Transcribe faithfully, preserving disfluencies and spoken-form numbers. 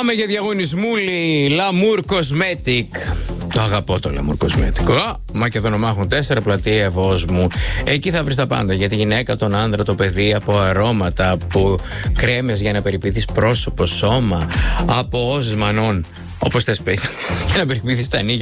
Πάμε για διαγωνισμούλη Lamour Cosmetic. Το αγαπώ το Lamour Cosmetic. Α, Μακεδονομάχων τέσσερα, πλατεία Ευόσμου. Εκεί θα βρεις τα πάντα. Για τη γυναίκα, τον άντρα, το παιδί, από αρώματα, από κρέμες για να περιποιηθείς πρόσωπο, σώμα, από όσες μανών, όπως θες πες, για να περιποιηθείς τα νύχια.